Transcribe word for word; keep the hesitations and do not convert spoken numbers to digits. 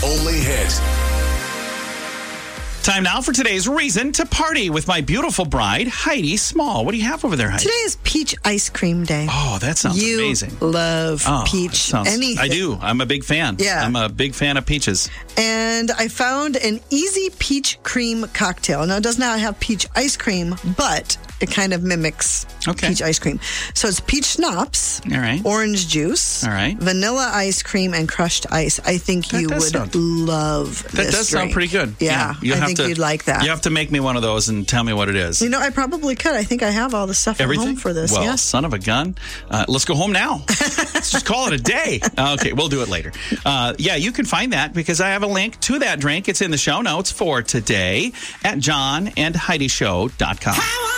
only hit. Time now for today's reason to party with my beautiful bride, Heidi Small. What do you have over there, Heidi? Today is peach ice cream day. Oh, that sounds you amazing. love Oh, peach sounds, anything. I do. I'm a big fan. Yeah. I'm a big fan of peaches. And I found an easy peach cream cocktail. Now, it does not have peach ice cream, but it kind of mimics Okay. peach ice cream. So it's peach schnapps, All right. orange juice, All right. vanilla ice cream, and crushed ice. I think That you does would sound- love That this does sound drink. pretty good. Yeah, You'll I have think to- you'd like that. You have to make me one of those and tell me what it is. You know, I probably could. I think I have all the stuff Everything at home for this. Well, Yes. son of a gun. Uh, let's go home now. Let's just call it a day. Okay, we'll do it later. Uh, yeah, you can find that because I have a link to that drink. It's in the show notes for today at john and heidi show dot com.